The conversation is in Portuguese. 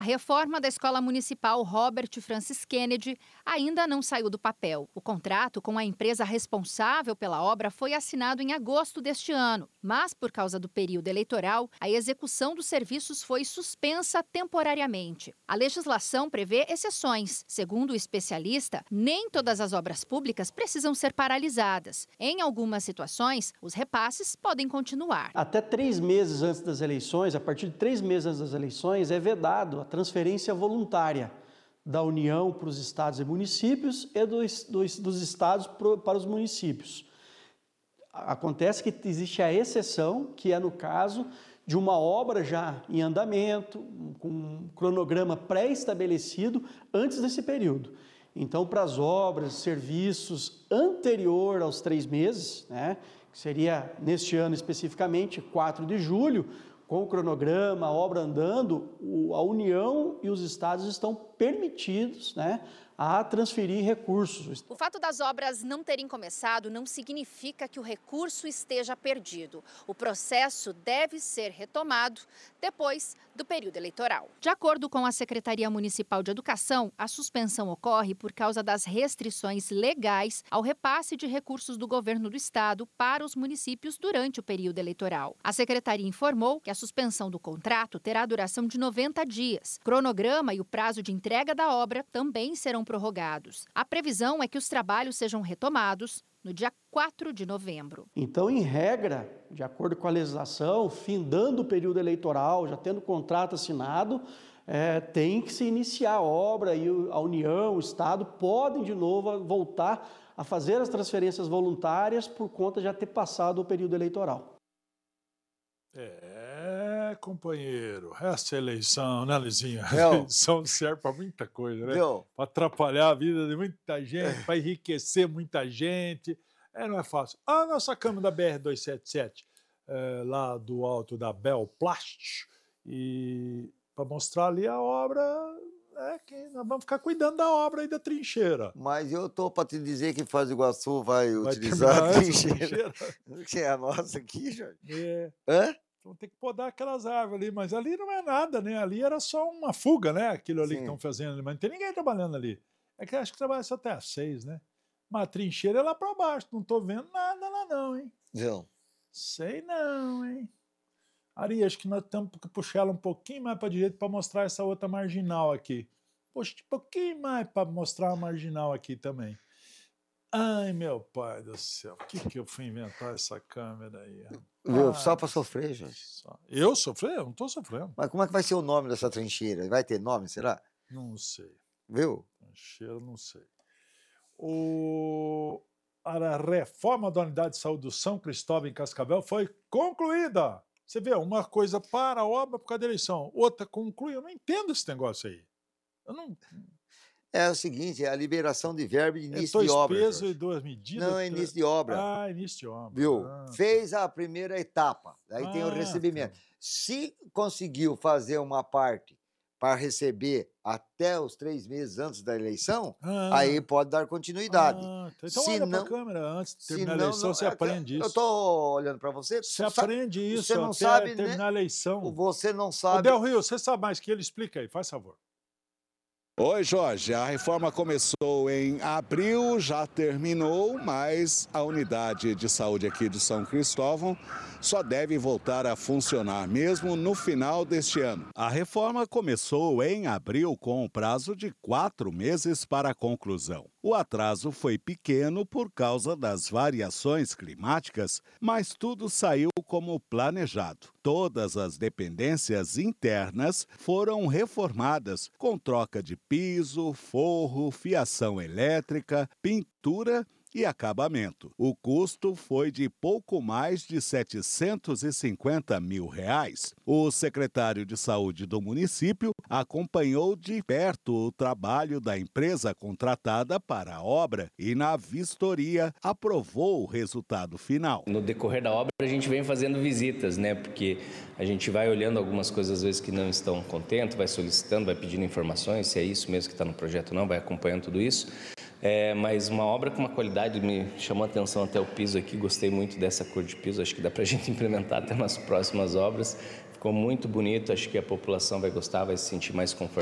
A reforma da Escola Municipal Robert Francis Kennedy ainda não saiu do papel. O contrato com a empresa responsável pela obra foi assinado em agosto deste ano, mas, por causa do período eleitoral, a execução dos serviços foi suspensa temporariamente. A legislação prevê exceções. Segundo o especialista, nem todas as obras públicas precisam ser paralisadas. Em algumas situações, os repasses podem continuar. Até 3 meses antes das eleições, a partir de 3 meses antes das eleições, é vedado a transferência voluntária da União para os estados e municípios e dos estados para os municípios. Acontece que existe a exceção, que é no caso de uma obra já em andamento, com um cronograma pré-estabelecido antes desse período. Então, para as obras, serviços anterior aos 3 meses, né, que seria neste ano especificamente, 4 de julho, com o cronograma, a obra andando, a União e os estados estão permitidos, né, a transferir recursos. O fato das obras não terem começado não significa que o recurso esteja perdido. O processo deve ser retomado depois do período eleitoral. De acordo com a Secretaria Municipal de Educação, a suspensão ocorre por causa das restrições legais ao repasse de recursos do governo do estado para os municípios durante o período eleitoral. A secretaria informou que a suspensão do contrato terá duração de 90 dias. O cronograma e o prazo de entrega da obra também serão prorrogados. A previsão é que os trabalhos sejam retomados no dia 4 de novembro. Então, em regra, de acordo com a legislação, findando o período eleitoral, já tendo o contrato assinado, tem que se iniciar a obra e a União, o Estado, podem de novo voltar a fazer as transferências voluntárias por conta de já ter passado o período eleitoral. Companheiro, essa eleição, né, Lizinha? A eleição serve para muita coisa, né? Para atrapalhar a vida de muita gente, para enriquecer muita gente. Não é fácil. A nossa câmera da BR-277, lá do alto da Belplast, e para mostrar ali a obra, que nós vamos ficar cuidando da obra e da trincheira. Mas eu tô para te dizer que Foz do Iguaçu vai utilizar a trincheira. Que é a nossa aqui, Jorge. Então tem que podar aquelas árvores ali, mas ali não é nada, né? Ali era só uma fuga, né? Aquilo ali que estão fazendo ali, mas não tem ninguém trabalhando ali. É que acho que trabalha só até às 6, né? Mas a trincheira é lá para baixo, não tô vendo nada lá não, hein? Não. Sei não, hein? Ari, acho que nós temos que puxar ela um pouquinho mais para direita para mostrar essa outra marginal aqui. Puxa um pouquinho mais para mostrar a marginal aqui também. Ai, meu pai do céu, por que eu fui inventar essa câmera aí? Só para sofrer, gente. Eu sofrer? Eu não estou sofrendo. Mas como é que vai ser o nome dessa trincheira? Vai ter nome, será? Não sei. Viu? Trincheira, não sei. A reforma da unidade de saúde do São Cristóvão em Cascavel foi concluída. Você vê, uma coisa para a obra por causa da eleição, outra conclui. Eu não entendo esse negócio aí. Eu não... É o seguinte, é a liberação de verba de início de obra. 2 pesos e 2 medidas. Não, é início de obra. Início de obra. Viu? Fez a primeira etapa, aí tem o recebimento. Se conseguiu fazer uma parte para receber até os 3 meses antes da eleição, aí pode dar continuidade. Então olha para a câmera antes de terminar a eleição, você aprende isso. Eu estou olhando para você. Você aprende isso você não até sabe, terminar a eleição. Você não sabe. Ô, Del Rio, você sabe mais que ele, explica aí, faz favor. Oi, Jorge. A reforma começou em abril, já terminou, mas a unidade de saúde aqui de São Cristóvão só deve voltar a funcionar mesmo no final deste ano. A reforma começou em abril com um prazo de 4 meses para a conclusão. O atraso foi pequeno por causa das variações climáticas, mas tudo saiu como planejado. Todas as dependências internas foram reformadas, com troca de piso, forro, fiação elétrica, pintura e acabamento. O custo foi de pouco mais de R$ 750 mil. O secretário de Saúde do município acompanhou de perto o trabalho da empresa contratada para a obra e, na vistoria, aprovou o resultado final. No decorrer da obra, a gente vem fazendo visitas, né? Porque a gente vai olhando algumas coisas, às vezes, que não estão contentes, vai solicitando, vai pedindo informações, se é isso mesmo que está no projeto ou não, vai acompanhando tudo isso. Mas uma obra com uma qualidade, me chamou a atenção até o piso aqui, gostei muito dessa cor de piso, acho que dá para a gente implementar até nas próximas obras. Ficou muito bonito, acho que a população vai gostar, vai se sentir mais confortável.